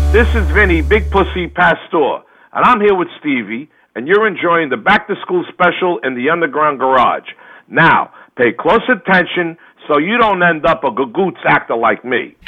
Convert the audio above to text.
This is Vinny, Big Pussy Pastor, and I'm here with Stevie, and you're enjoying the Back to School special in the Underground Garage. Now, pay close attention so you don't end up a gagoots actor like me.